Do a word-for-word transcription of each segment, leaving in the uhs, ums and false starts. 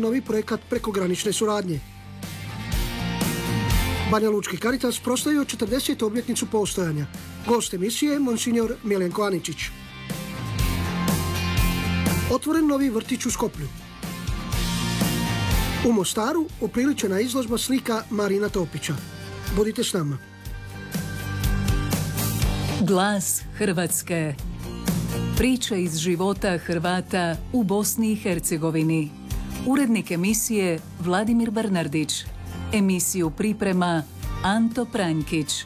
novi projekat prekogranične suradnje. Banja Lučki Caritas proslavio četrdesetu obljetnicu postojanja. Gost emisije monsignor Miljenko Aničić. Otvoren novi vrtić u Skoplju. U Mostaru upriličena izložba slika Marina Topića. Budite s nama. Glas Hrvatske. Priče iz života Hrvata u Bosni i Hercegovini. Urednik emisije Vladimir Bernardić. Emisiju priprema Anto Pranjkić.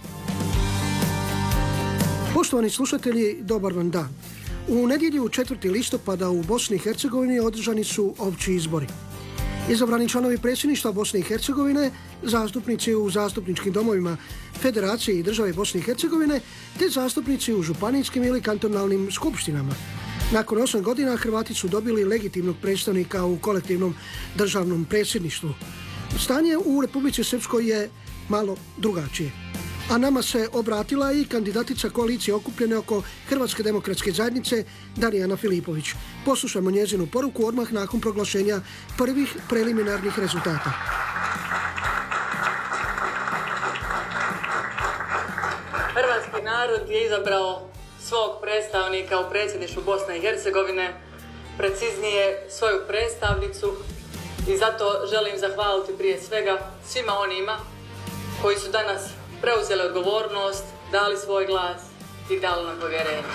Poštovani slušatelji, dobar vam dan. U nedjelju četvrtog listopada u Bosni i Hercegovini održani su opći izbori. Izabrani članovi predsjedništva Bosne i Hercegovine, zastupnici u zastupničkim domovima Federacije i države Bosne i Hercegovine, te zastupnici u županijskim ili kantonalnim skupštinama. Nakon osam godina Hrvati su dobili legitimnog predstavnika u kolektivnom državnom predsjedništvu. Stanje u Republici Srpskoj je malo drugačije. A nama se obratila i kandidatica koalicije okupljene oko Hrvatske demokratske zajednice Darijana Filipović. Poslušajmo njezinu poruku odmah nakon proglašenja prvih preliminarnih rezultata. Hrvatski narod je izabrao svog predstavnika u predsjedništvu Bosne i Hercegovine, preciznije svoju predstavnicu, i zato želim zahvaliti prije svega svima onima koji su danas preuzeli odgovornost, dali svoj glas i dali nam povjerenje.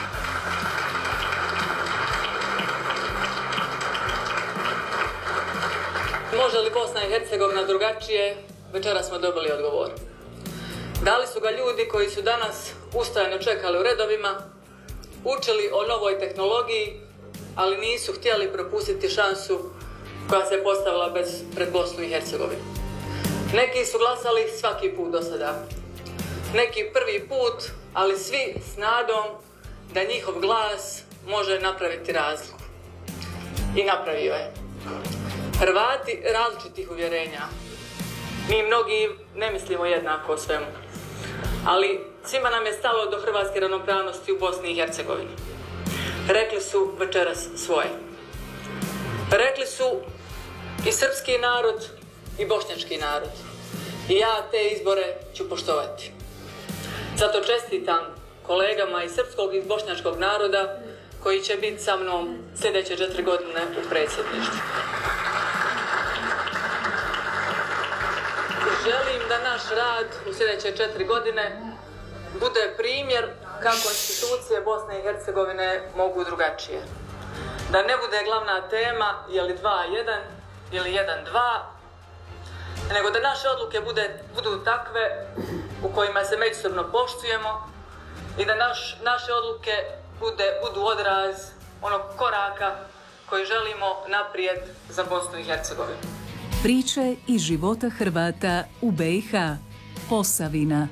Može li Bosna i Hercegovina drugačije? Večeras smo dobili odgovor. Dali su ga ljudi koji su danas ustajano čekali u redovima, učili o novoj tehnologiji, ali nisu htjeli propustiti šansu koja se postavila bez, pred Bosnu i Hercegovinu. Neki su glasali svaki put do sada. Neki prvi put, ali svi s nadom da njihov glas može napraviti razliku. I napravio je. Hrvati različitih uvjerenja. Mi mnogi ne mislimo jednako o svemu. Ali svima nam je stalo do hrvatske ravnopravnosti u Bosni i Hercegovini. Rekli su večeras svoje. Rekli su i srpski narod i bošnjački narod. I ja te izbore ću poštovati. Zato čestitam kolegama iz srpskog i bošnjačkog naroda koji će biti sa mnom sljedeće četiri godine u predsjedništvu. Želim da naš rad u sljedeće četiri godine bude primjer kako institucije Bosne i Hercegovine mogu drugačije. Da ne bude glavna tema je li dva jedan ili jedan dva, nego da naše odluke bude, budu takve u kojima se međusobno poštujemo i da naš, naše odluke bude, budu odraz onog koraka koji želimo naprijed za Bosnu i Hercegovinu. Priče iz života Hrvata u B i H. Posavina.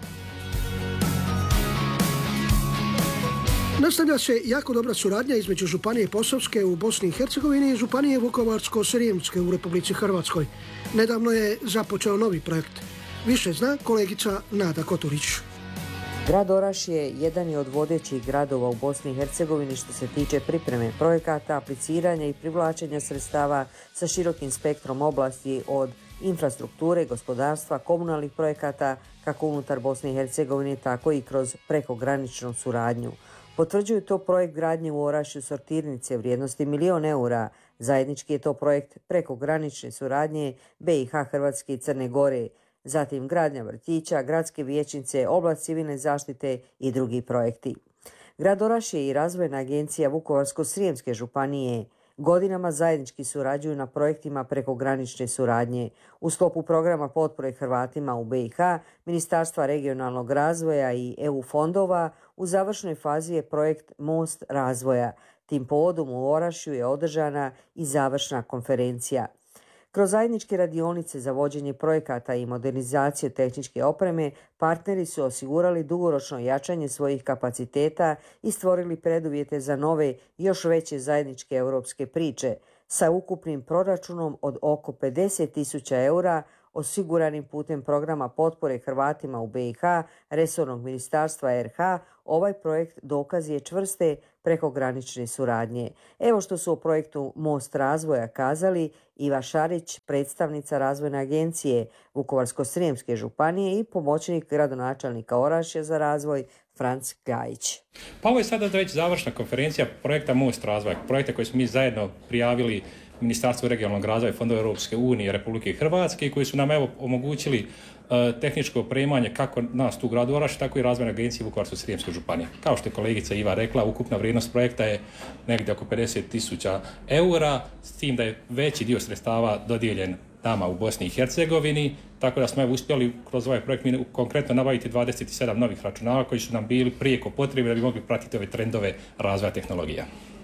Nastavlja se jako dobra suradnja između Županije Posavske u Bosni i Hercegovini i Županije Vukovarsko-srijemske u Republici Hrvatskoj. Nedavno je započeo novi projekt. Više zna kolegica Nada Koturić. Grad Oraš je jedan od vodećih gradova u Bosni i Hercegovini što se tiče pripreme projekata, apliciranja i privlačenja sredstava sa širokim spektrom oblasti od infrastrukture, gospodarstva, komunalnih projekata, kako unutar Bosne i Hercegovine, tako i kroz prekograničnu suradnju. Potvrđuju to projekt gradnje u Orašju sortirnice vrijednosti milion eura. Zajednički je to projekt prekogranične suradnje B i H, Hrvatske i Crne Gore. Zatim gradnja vrtića, gradske vijećnice, oblast civilne zaštite i drugi projekti. Grad Oraš je i razvojna agencija Vukovarsko-srijemske županije. Godinama zajednički surađuju na projektima prekogranične suradnje. U sklopu programa potpore Hrvatima u B i H, Ministarstva regionalnog razvoja i E U fondova, u završnoj fazi je projekt Most razvoja. Tim povodom u Orašju je održana i završna konferencija. Kroz zajedničke radionice za vođenje projekata i modernizaciju tehničke opreme, partneri su osigurali dugoročno jačanje svojih kapaciteta i stvorili preduvjete za nove, još veće zajedničke europske priče, sa ukupnim proračunom od oko pedeset tisuća eura, osiguranim putem programa potpore Hrvatima u B i H, resornog ministarstva R H. Ovaj projekt dokaz je čvrste prekogranične suradnje. Evo što su o projektu Most razvoja kazali Iva Šarić, predstavnica Razvojne agencije Vukovarsko-srijemske županije i pomoćnik gradonačelnika Orašja za razvoj Franc Gajić. Pa ovo je sada već završna konferencija projekta Most razvoja, projekta koji smo mi zajedno prijavili Ministarstvu regionalnog razvoja i fondova Europske unije Republike Hrvatske i koji su nam evo omogućili uh, tehničko opremanje kako nas tu u gradu Orašju, tako i Razvojne agencije Vukovarsko-srijemske županije. Kao što je kolegica Iva rekla, ukupna vrijednost projekta je negdje oko pedeset tisuća eura, s tim da je veći dio sredstava dodijeljen nama u Bosni i Hercegovini, tako da smo evo uspjeli kroz ovaj projekt mi konkretno nabaviti dvadeset sedam novih računala koji su nam bili prijeko potrebni da bi mogli pratiti ove trendove razvoja tehnologija.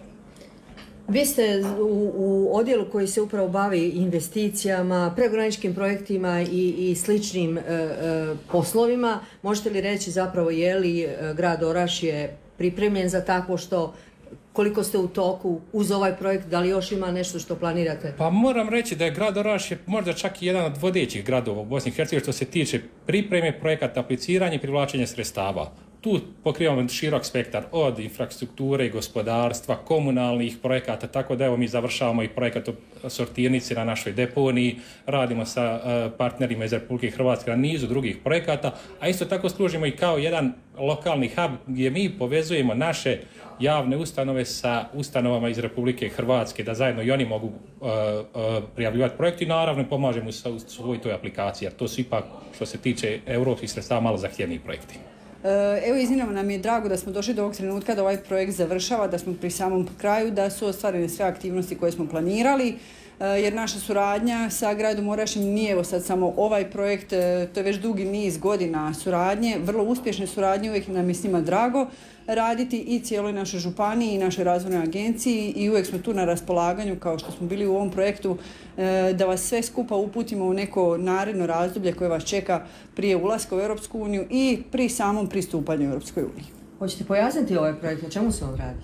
Vi ste u, u odjelu koji se upravo bavi investicijama, prekograničnim projektima i, i sličnim e, e, poslovima. Možete li reći zapravo je li grad Orašje pripremljen za takvo što, koliko ste u toku uz ovaj projekt, da li još ima nešto što planirate? Pa moram reći da je grad Orašje možda čak i jedan od vodećih gradova u Bosni i Hercegovini što se tiče pripreme projekata, apliciranja i privlačenja sredstava. Tu pokrivamo širok spektar od infrastrukture i gospodarstva, komunalnih projekata, tako da evo mi završavamo i projekat sortirnice na našoj deponiji, radimo sa uh, partnerima iz Republike Hrvatske na nizu drugih projekata, a isto tako služimo i kao jedan lokalni hub gdje mi povezujemo naše javne ustanove sa ustanovama iz Republike Hrvatske, da zajedno i oni mogu uh, uh, prijavljivati projekti i naravno pomažemo u svoj toj aplikaciji, jer to su ipak što se tiče europskih sredstava malo zahtjevniji projekti. Evo, iznimno nam je drago da smo došli do ovog trenutka da ovaj projekt završava, da smo pri samom kraju, da su ostvarene sve aktivnosti koje smo planirali, jer naša suradnja sa gradom Orašjem nije evo sad samo ovaj projekt, to je već dugi niz godina suradnje, vrlo uspješne suradnje, uvijek nam je s njima drago raditi i cijeloj našoj županiji i našoj razvojnoj agenciji i uvijek smo tu na raspolaganju kao što smo bili u ovom projektu da vas sve skupa uputimo u neko naredno razdoblje koje vas čeka prije ulaska u Europsku uniju i pri samom pristupanju Europskoj uniji. Hoćete pojasniti ovaj projekt, o čemu se on radi?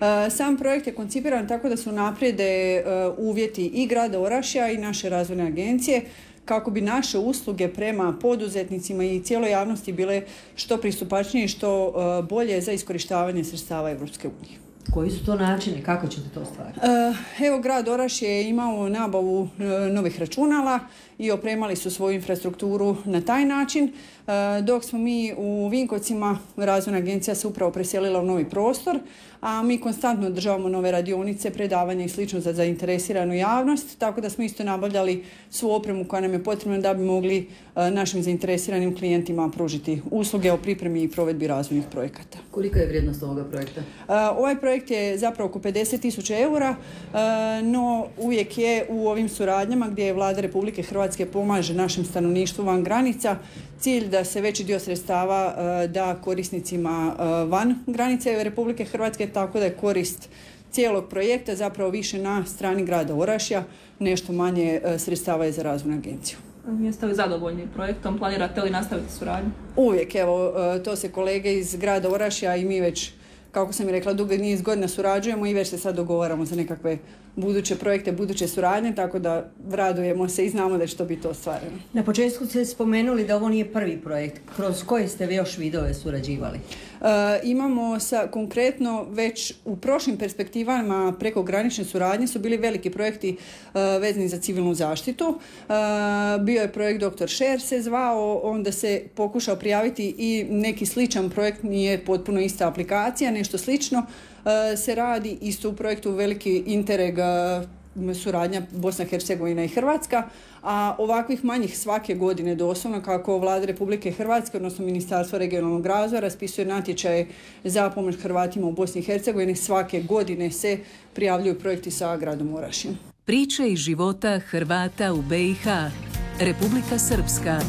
Sam projekt je koncipiran tako da su naprijede uvjeti i grada Orašja i naše razvojne agencije kako bi naše usluge prema poduzetnicima i cijeloj javnosti bile što pristupačnije i što bolje za iskorištavanje sredstava Europske unije. Koji su to načini? Kako ćete to ostvariti? Evo, grad Orašje je imao nabavu novih računala i opremali su svoju infrastrukturu na taj način, dok smo mi u Vinkovcima, Razvojna agencija se upravo preselila u novi prostor, a mi konstantno održavamo nove radionice, predavanja i slično za zainteresiranu javnost, tako da smo isto nabavljali svu opremu koja nam je potrebna da bi mogli našim zainteresiranim klijentima pružiti usluge o pripremi i provedbi razvojnih projekata. Kolika je vrijednost ovoga projekta? Ovaj projekt je zapravo oko pedeset tisuća eura, no uvijek je u ovim suradnjama gdje je Vlada Republike Hrvatske pomaže našem stanovništvu van granica, cilj da se veći dio sredstava da korisnicima van granice Republike Hrvatske, tako da je korist cijelog projekta zapravo više na strani grada Orašja, nešto manje sredstava je za razvojnu agenciju. Jeste li zadovoljni projektom? Planirate li nastaviti suradnju? Uvijek, evo, to se kolege iz grada Orašja i mi već, kako sam i rekla, dugo niz godina surađujemo i već se sad dogovaramo za nekakve buduće projekte, buduće suradnje, tako da radujemo se i znamo da će to biti ostvareno. Na početku ste spomenuli da ovo nije prvi projekt. Kroz koje ste vi još vidove surađivali? E, imamo sa, konkretno već u prošlim perspektivama prekogranične suradnje su bili veliki projekti e, vezani za civilnu zaštitu. E, bio je projekt doktor Šer se zvao, onda se pokušao prijaviti i neki sličan projekt, nije potpuno ista aplikacija, nešto slično se radi isto u projektu veliki Interreg suradnja Bosna, Hercegovina i Hrvatska, a ovakvih manjih svake godine doslovno kako Vlada Republike Hrvatske, odnosno Ministarstvo regionalnog razvoja raspisuje natječaje za pomoć Hrvatima u Bosni i Hercegovini, svake godine se prijavljuju projekti sa gradom Orašjem. Priče iz života Hrvata u B i H. Republika Srpska.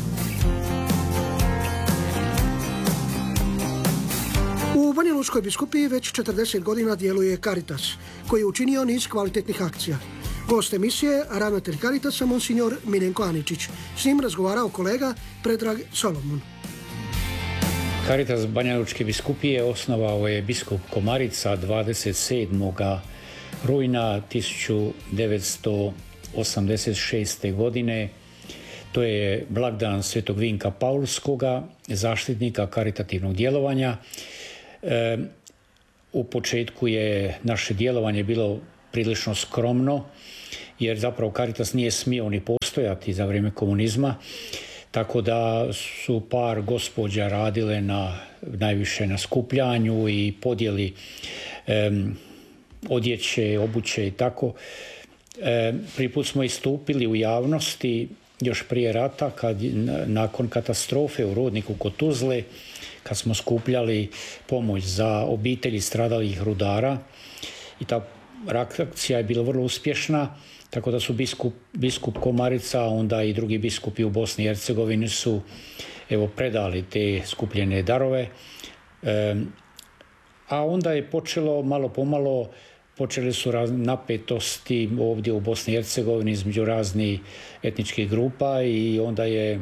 U Banja Lučkoj biskupiji već četrdeset godina djeluje Caritas, koji je učinio niz kvalitetnih akcija. Gost emisije, ravnatelj Caritasa, monsignor Miljenko Aničić. S njim razgovarao kolega Predrag Solomon. Caritas Banja Lučke biskupije osnovao je biskup Komarica dvadeset sedmog rujna tisuću devetsto osamdeset šeste. godine. To je blagdan Svetog Vinka Paulskoga, zaštitnika karitativnog djelovanja. E, u početku je naše djelovanje bilo prilično skromno, jer zapravo Caritas nije smio ni postojati za vrijeme komunizma, tako da su par gospođa radile na, najviše na skupljanju i podjeli um, odjeće, obuće i tako. E, prvi put smo istupili u javnosti još prije rata, kad, nakon katastrofe u Rudniku kod Tuzle, kad smo skupljali pomoć za obitelji stradalih rudara i ta reakcija je bila vrlo uspješna, tako da su biskup, biskup Komarica, onda i drugi biskupi u Bosni i Hercegovini su evo, predali te skupljene darove. E, a onda je počelo malo pomalo, počele su napetosti ovdje u Bosni i Hercegovini između raznih etničkih grupa i onda je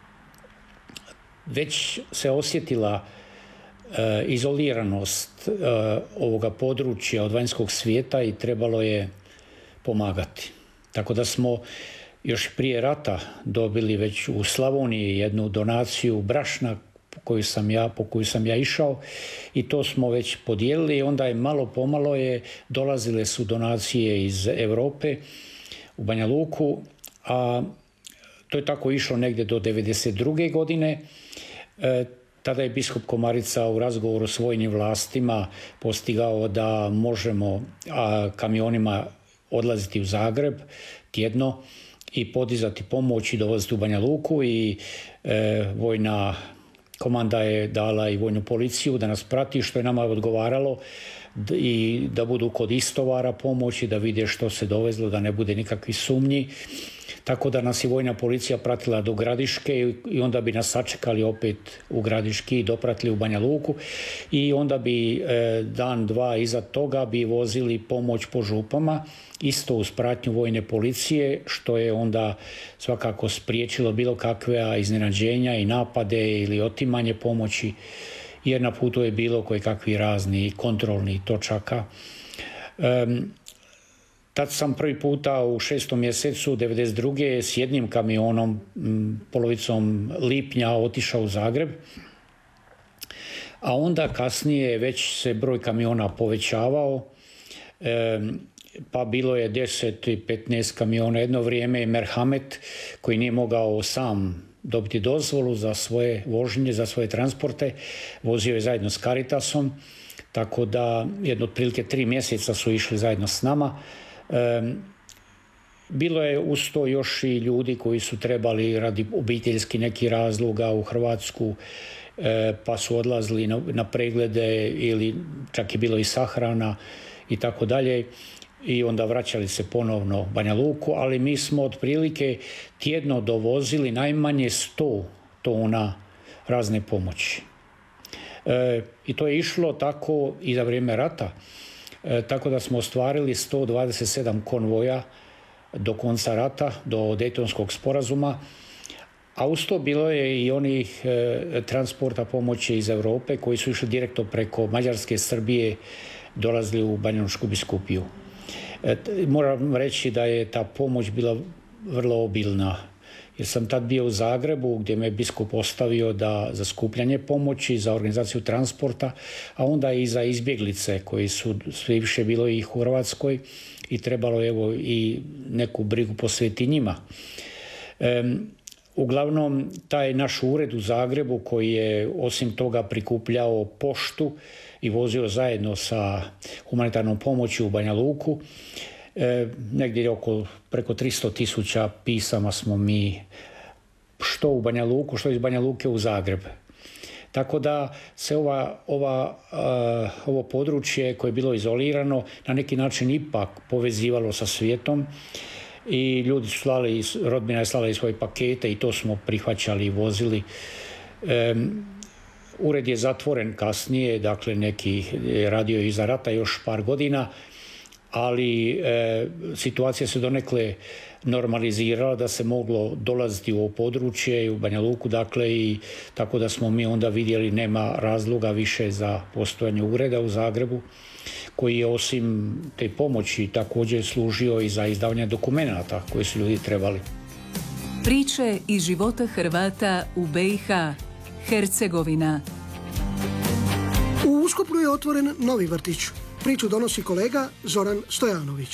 već se osjetila e, izoliranost e, ovoga područja od vanjskog svijeta i trebalo je pomagati. Tako da smo još prije rata dobili već u Slavoniji jednu donaciju brašna po koju sam ja, po koju sam ja išao i to smo već podijelili i onda je malo pomalo je dolazile su donacije iz Europe u Banja Luku, a to je tako išlo negdje do devedeset druge godine. E, tada je biskup Komarica u razgovoru s vojnim vlastima postigao da možemo a, kamionima odlaziti u Zagreb tjedno i podizati pomoć i dovoziti u Banja Luku i e, vojna komanda je dala i vojnu policiju da nas prati, što je nama odgovaralo i da budu kod istovara pomoći, da vide što se dovezlo, da ne bude nikakvih sumnji. Tako da nas je vojna policija pratila do Gradiške i onda bi nas sačekali opet u Gradiški i dopratili u Banja Luku i onda bi e, dan, dva iza toga bi vozili pomoć po župama, isto uz pratnju vojne policije, što je onda svakako spriječilo bilo kakve iznenađenja i napade ili otimanje pomoći, jer na putu je bilo koji kakvi razni kontrolni točaka. E, Tad sam prvi puta u šestom mjesecu devedeset druge s jednim kamionom polovicom lipnja otišao u Zagreb, a onda kasnije već se broj kamiona povećavao, e, pa bilo je deset i petnaest kamiona. Jedno vrijeme je Merhamet, koji nije mogao sam dobiti dozvolu za svoje vožnje, za svoje transporte, vozio je zajedno s Caritasom, tako da jedno otprilike tri mjeseca su išli zajedno s nama. E, bilo je uz to još i ljudi koji su trebali radi obiteljski neki razloga u Hrvatsku, e, pa su odlazili na, na preglede ili čak je bilo i sahrana i tako dalje i onda vraćali se ponovno u Banja Luku, ali mi smo otprilike tjedno dovozili najmanje sto tona razne pomoći. E, I to je išlo tako i za vrijeme rata. E, tako da smo ostvarili sto dvadeset sedam konvoja do konca rata, do Dejtonskog sporazuma, a uz to bilo je i onih e, transporta pomoći iz Europe koji su išli direktno preko Mađarske, Srbije, dolazili u Banjalučku biskupiju. E, moram reći da je ta pomoć bila vrlo obilna, jer sam tad bio u Zagrebu gdje me biskup ostavio da, za skupljanje pomoći, za organizaciju transporta, a onda i za izbjeglice koji su sve više bilo i u Hrvatskoj i trebalo evo i neku brigu posvetiti njima. E, uglavnom, taj naš ured u Zagrebu koji je osim toga prikupljao poštu i vozio zajedno sa humanitarnom pomoći u Banja Luku, E, negdje oko preko tristo tisuća pisama smo mi što u Banja Luku, što iz Banja Luke u Zagreb. Tako da se ova, ova, uh, ovo područje koje je bilo izolirano na neki način ipak povezivalo sa svijetom i ljudi su slali, rodbina je slala i svoje pakete i to smo prihvaćali i vozili. E, ured je zatvoren kasnije, dakle neki je radio iza rata još par godina, ali e, situacija se donekle normalizirala da se moglo dolaziti u ovo područje i u Banja Luku, dakle i tako da smo mi onda vidjeli nema razloga više za postojanje ureda u Zagrebu, koji je osim te pomoći također služio i za izdavanje dokumenata koji su ljudi trebali. Priče iz života Hrvata u B i H, Hercegovina. U Uskoplju je otvoren novi vrtić. Priču donosi kolega Zoran Stojanović.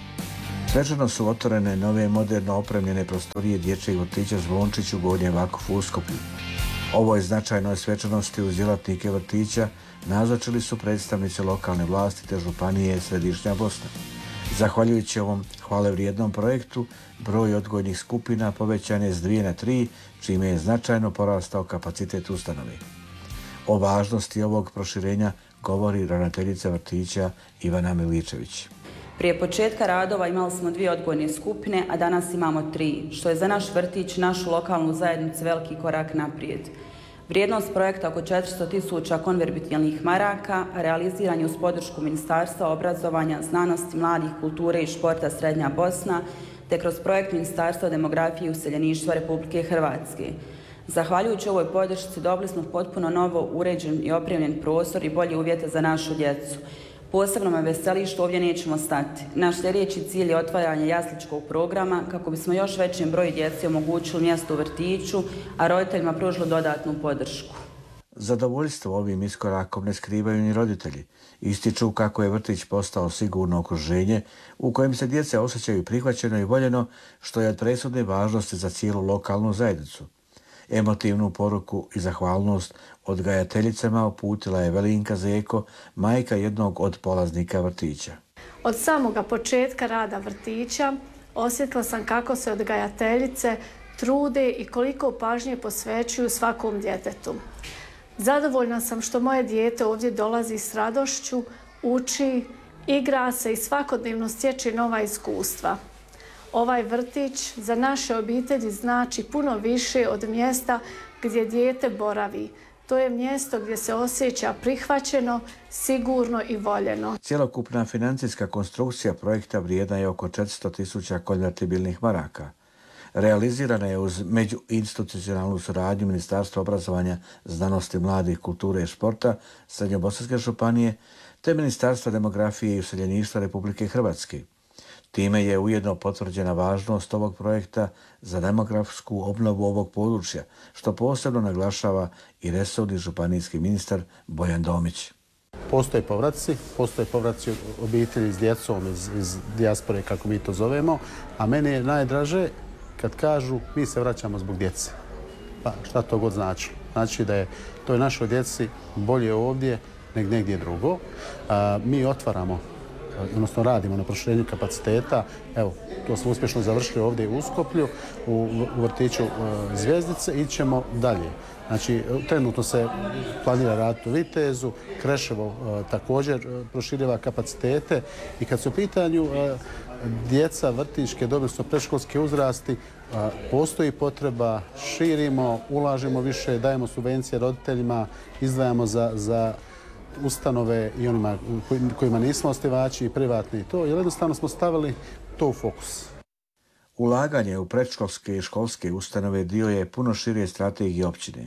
Svečano su otvorene nove moderno opremljene prostorije dječjeg vrtića Zvončić u Gornjem Vakufu u Uskoplju. Ovoj značajnoj svečanosti uz djelatnike vrtića nazočili su predstavnici lokalne vlasti te županije Središnja Bosna. Zahvaljujući ovom hvalevrijednom projektu, broj odgojnih skupina povećan je s dvije na tri, čime je značajno porastao kapacitet ustanove. O važnosti ovog proširenja govori ravnateljica vrtića Ivana Miličević. Prije početka radova imali smo dvije odgojne skupine, a danas imamo tri, što je za naš vrtić, našu lokalnu zajednicu veliki korak naprijed. Vrijednost projekta oko četiristo tisuća konvertibilnih maraka realiziran je uz podršku Ministarstva obrazovanja, znanosti, mladih, kulture i športa Srednja Bosna, te kroz projekt Ministarstva demografije i useljeništva Republike Hrvatske. Zahvaljujući ovoj podršci dobili smo potpuno novo uređen i opremljen prostor i bolje uvjete za našu djecu. Posebno me veseli što ovdje nećemo stati. Naš sljedeći cilj je otvaranje jasličkog programa kako bismo još većem broju djece omogućili mjesto u vrtiću, a roditeljima pružili dodatnu podršku. Zadovoljstvo ovim iskorakom ne skrivaju ni roditelji. Ističu kako je vrtić postao sigurno okruženje u kojem se djeca osjećaju prihvaćeno i voljeno, što je od presudne važnosti za cijelu lokalnu zajednicu. Emotivnu poruku i zahvalnost odgajateljicama uputila je Velinka Zeko, majka jednog od polaznika vrtića. Od samoga početka rada vrtića osjetila sam kako se odgajateljice trude i koliko pažnje posvećuju svakom djetetu. Zadovoljna sam što moje dijete ovdje dolazi s radošću, uči, igra se i svakodnevno stječe nova iskustva. Ovaj vrtić za naše obitelji znači puno više od mjesta gdje dijete boravi. To je mjesto gdje se osjeća prihvaćeno, sigurno i voljeno. Cjelokupna financijska konstrukcija projekta vrijedna je oko četiristo tisuća konvertibilnih maraka. Realizirana je uz međuinstitucionalnu suradnju Ministarstva obrazovanja, znanosti, mladih, kulture i športa Srednjobosanske županije te Ministarstva demografije i useljeništva Republike Hrvatske. Time je ujedno potvrđena važnost ovog projekta za demografsku obnovu ovog područja, što posebno naglašava i resorni županijski ministar Bojan Domić. Postoje povratci, postoje povratci obitelji s djecom iz, iz dijaspore, kako mi to zovemo, a meni je najdraže kad kažu mi se vraćamo zbog djece. Pa šta to god znači? Znači da je to je našoj djeci bolje ovdje nego negdje drugo. A, mi otvaramo, odnosno radimo na proširenju kapaciteta. Evo, to smo uspješno završili ovdje u Uskoplju, u, u vrtiću e, Zvjezdice, i ćemo dalje. Znači, trenutno se planira raditi u Vitezu, Kreševo e, također e, proširiva kapacitete, i kad su u pitanju e, djeca vrtićke, odnosno predškolski uzrasti, a, postoji potreba, širimo, ulažemo više, dajemo subvencije roditeljima, izdvajamo za, za ustanove i onima kojima nismo osnivači, i privatni i to, jer jednostavno smo stavili to u fokus. Ulaganje u predškolske i školske ustanove dio je puno šire strategije općine.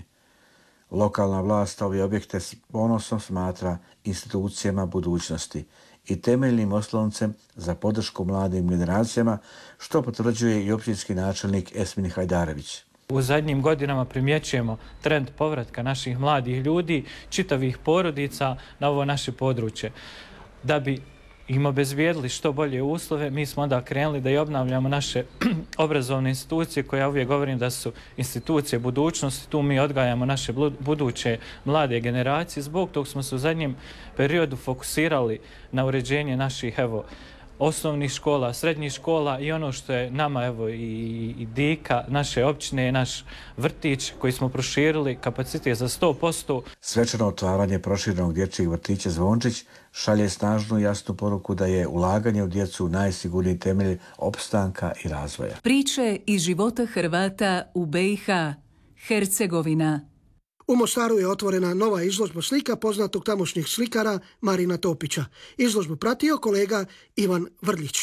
Lokalna vlast ove objekte s ponosom smatra institucijama budućnosti i temeljnim osloncem za podršku mladim generacijama, što potvrđuje i općinski načelnik Esmin Hajdarević. U zadnjim godinama primjećujemo trend povratka naših mladih ljudi, čitavih porodica na ovo naše područje. Da bi im obezbijedili što bolje uslove, mi smo onda krenuli da i obnavljamo naše obrazovne institucije, koje ja uvijek govorim da su institucije budućnosti. Tu mi odgajamo naše buduće mlade generacije. Zbog tog smo se u zadnjem periodu fokusirali na uređenje naših, evo, osnovnih škola, srednjih škola, i ono što je nama, evo, i, i dika naše općine, naš vrtić koji smo proširili kapacitet za sto posto. Svečano otvaranje proširenog dječjeg vrtića Zvončić šalje snažnu i jasnu poruku da je ulaganje u djecu najsigurniji temelj opstanka i razvoja. Priče iz života Hrvata u B i H. Hercegovina. U Mostaru je otvorena nova izložba slika poznatog tamošnjih slikara Marina Topića. Izložbu pratio kolega Ivan Vrljić.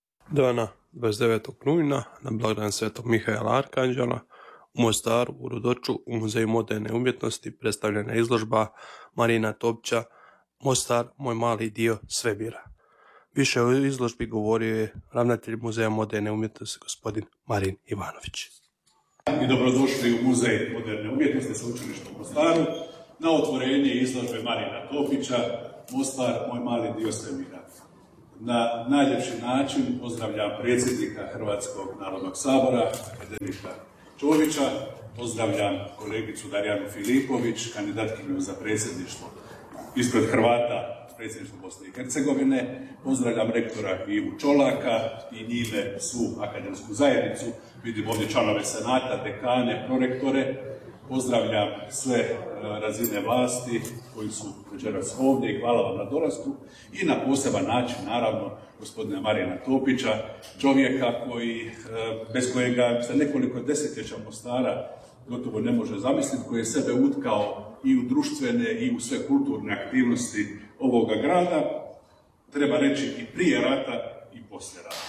Dana dvadeset devetog rujna na blagdan Svetog Mihaela Arkanđela u Mostaru, u Rudoču, u Muzeju moderne umjetnosti predstavljena izložba Marina Topića Mostar, moj mali dio svemira. Više o izložbi govorio je ravnatelj Muzeja moderne umjetnosti gospodin Marin Ivanović. I dobrodošli u Muzej moderne umjetnosti Sveučilišta u Mostaru. na otvorenje izložbe Marina Topića, Mostar, moj mali dio svemira. Na najljepši način pozdravljam predsjednika Hrvatskog narodnog sabora, akademika Čovića, pozdravljam kolegicu Darijanu Filipović, kandidatkinju za predsjedništvo ispred Hrvata predsjedništvo Bosne i Hercegovine, pozdravljam rektora Ivu Čolaka i njime svu akademsku zajednicu, vidim ovdje članove senata, dekane, prorektore, pozdravljam sve razine vlasti koji su večeras ovdje i hvala vam na dolasku i na poseban način, naravno, gospodina Marina Topića, čovjeka koji, bez kojega se nekoliko desetljeća Mostara gotovo ne može zamisliti, koji je sebe utkao i u društvene i u sve kulturne aktivnosti ovoga grada, treba reći i prije rata i poslije rata.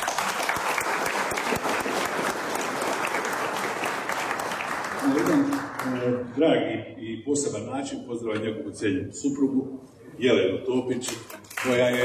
Na jedan e, dragi i poseban način pozdravljam njegovu cijenjenu suprugu, Jelenu Topić, koja je...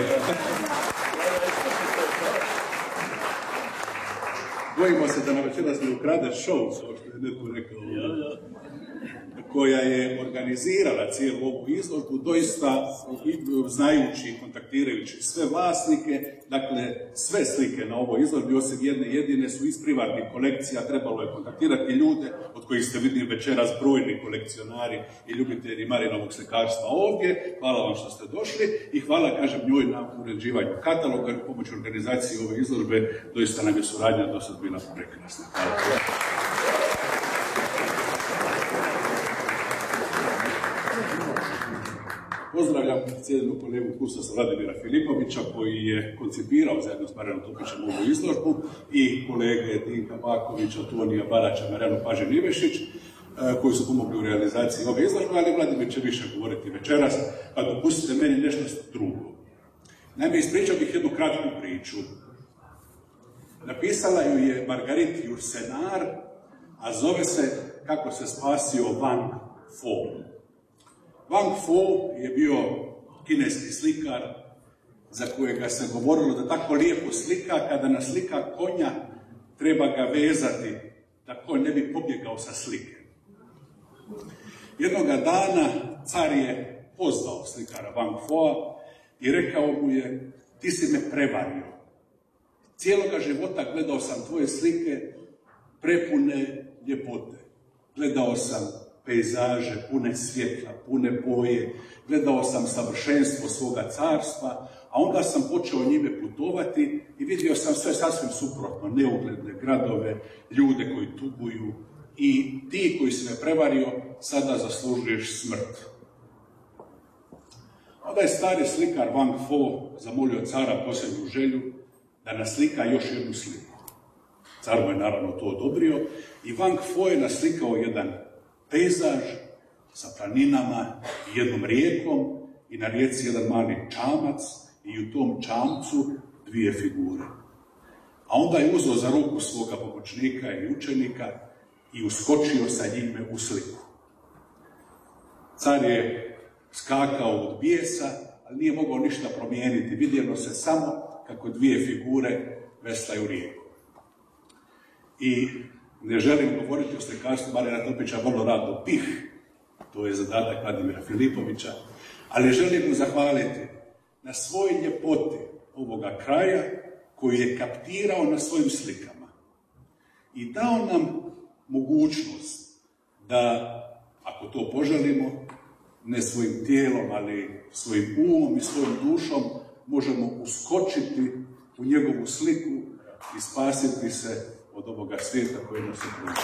Bojimo se da nam večeras ne ukrade show, kao što je netko rekao, koja je organizirala cijelu ovu izložbu, doista znajući i kontaktirajući sve vlasnike, dakle sve slike na ovoj izložbi, osim jedne jedine, su iz privatnih kolekcija, trebalo je kontaktirati ljude, od kojih ste vidjeli večeras brojni kolekcionari i ljubitelji Marinovog slikarstva ovdje. Hvala vam što ste došli i hvala, kažem, njoj na uređivanju kataloga i pomoći organizacije ove izložbe, doista nam je suradnja do sad bila prekrasna. Hvala. Pozdravljam cijenjenog kolegu Kusasa Vladimira Filipovića koji je koncipirao zajedno s Marinom Topićem ovu izložbu i kolege Dinka Bakovića, Tonija Baraća, Marijanu Pažin-Ivešić koji su pomogli u realizaciji ove izložbe, ali Vladimir će više govoriti večeras, pa dopustite meni nešto drugo. Naime, ispričao bih jednu kratku priču. Napisala ju je Marguerite Yourcenar, a zove se Kako se spasio Wang Fo. Wang Fo je bio kineski slikar za kojega se govorilo da tako lijepo slika, kada naslika konja treba ga vezati da konj ne bi pobjegao sa slike. Jednoga dana car je pozvao slikara Wang Foa i rekao mu je: ti si me prevario. Cijeloga života gledao sam tvoje slike prepune ljepote. Gledao sam pejzaže, pune svjetla, pune boje, gledao sam savršenstvo svoga carstva, a onda sam počeo njime putovati i vidio sam sve sasvim suprotno, neugledne gradove, ljude koji tuguju i ti koji si me prevario, sada zaslužuješ smrt. Onda je stari slikar Wang Fo zamolio cara posljednju želju da naslika još jednu sliku. Car mu je naravno to odobrio i Wang Fo je naslikao jedan pejzaž sa planinama i jednom rijekom i na rijeci jedan mali čamac i u tom čamcu dvije figure. A onda je uzeo za ruku svoga pomoćnika i učenika i uskočio sa njime u sliku. Car je skakao od bijesa, ali nije mogao ništa promijeniti. Vidjelo se samo kako dvije figure veslaju rijeku. I ne želim govoriti o slikarstvu Marina Topića, vrlo rado bih, to je zadatak Vladimira Filipovića, ali želim mu zahvaliti na svoj ljepoti ovoga kraja koji je kaptirao na svojim slikama i dao nam mogućnost da, ako to poželimo, ne svojim tijelom, ali svojim umom i svojom dušom, možemo uskočiti u njegovu sliku i spasiti se od ovoga svijeta koji nas okružuje.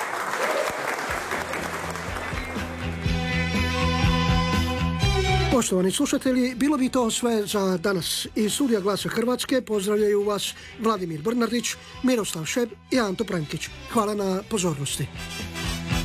Poštovani slušatelji, bilo bi to sve za danas. Iz studija Glasa Hrvatske pozdravljaju vas Vladimir Brnardić, Miroslav Šeb i Anto Prankić. Hvala na pozornosti.